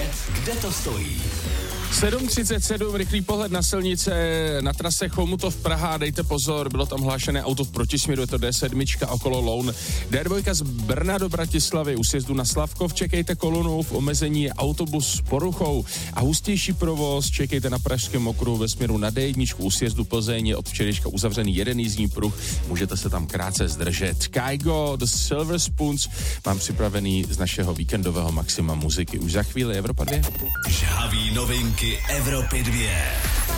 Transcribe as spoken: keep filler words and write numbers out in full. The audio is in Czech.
kde to stojí. sedm třicet sedm, rychlý pohled na silnice, na trase Chomutov Praha, dejte pozor, bylo tam hlášené auto v protisměru, je to D sedm okolo Loun. D dva z Brna do Bratislavy, u sjezdu na Slavkov, čekejte kolonu, v omezení je autobus s poruchou a hustější provoz, čekejte na Pražském okruhu ve směru na D jedna, u sjezdu Plzeň je od včerejška uzavřený jeden jízdní pruh, můžete se tam krátce zdržet. Kygo, The Silver Spoons, mám připravený z našeho víkendového maxima muziky. Už za chvíli Evropa dvě. Žhavý novinky Evropy dvě.